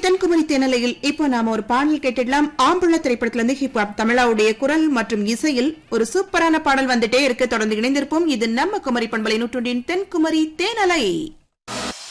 தென்குமரி தேனலையில் இப்போ நாம ஒரு பாடல் கேட்டுடலாம். ஆம்புள்ள திரைப்படத்திலிருந்து ஹிப்ஹாப் தமிழாவுடைய குரல் மற்றும் இசையில் ஒரு சூப்பரான பாடல் வந்துட்டே இருக்கு. தொடர்ந்து இணைந்திருப்போம். இது நம்ம குமரி பண்பலை 100 தென்குமரி தேனலை.